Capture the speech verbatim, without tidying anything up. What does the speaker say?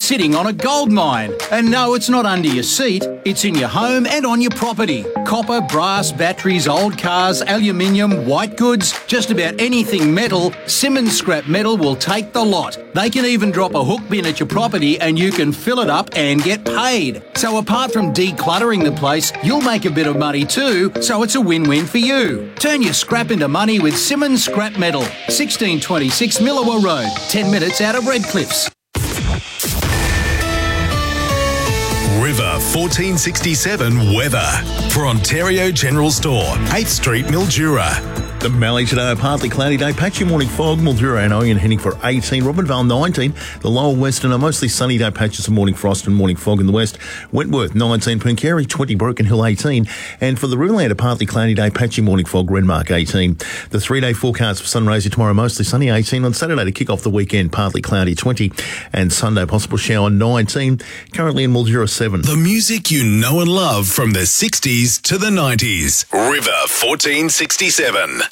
sitting on a gold mine. And no, it's not under your seat. It's in your home and on your property. Copper, brass, batteries, old cars, aluminium, white goods, just about anything metal, Simmons Scrap Metal will take the lot. They can even drop a hook bin at your property and you can fill it up and get paid. So apart from decluttering the place, you'll make a bit of money too, so it's a win-win for you. Turn your scrap into money with Simmons Scrap Metal. sixteen twenty-six Millawa Road, ten minutes out of Redcliffs. River fourteen sixty-seven weather for Ontario General Store, eighth Street, Mildura. The Mallee today, a partly cloudy day, patchy morning fog, Mildura and Oyen heading for eighteen, Robinvale nineteen, the lower western, a mostly sunny day, patches of morning frost and morning fog in the west, Wentworth nineteen, Pooncarie twenty, Broken Hill eighteen, and for the Riverland, a partly cloudy day, patchy morning fog, Renmark eighteen. The three-day forecast for Sunraysia tomorrow, mostly sunny eighteen, on Saturday to kick off the weekend, partly cloudy twenty, and Sunday possible shower nineteen, currently in Mildura seven. The music you know and love from the sixties to the nineties. River fourteen sixty-seven.